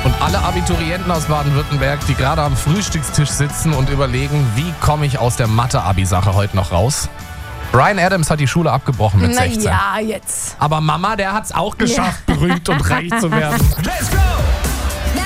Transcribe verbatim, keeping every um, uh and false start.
Und alle Abiturienten aus Baden-Württemberg, die gerade am Frühstückstisch sitzen und überlegen, wie komme ich aus der Mathe-Abi-Sache heute noch raus? Bryan Adams hat die Schule abgebrochen mit sechzehn. Na ja, jetzt. Aber Mama, der hat's auch geschafft, ja. berühmt und reich zu werden. Let's go!